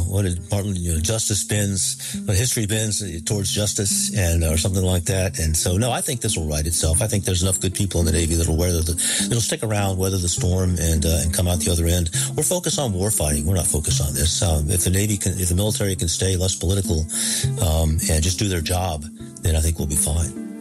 what did Martin, justice bends, history bends towards justice, and or something like that. And so, no, I think this will right itself. I think there's enough good people in the Navy that'll stick around, weather the storm, and come out the other end. We're focused on war fighting. We're not focused on this. If the military can stay less political, and just do their job, then I think we'll be fine.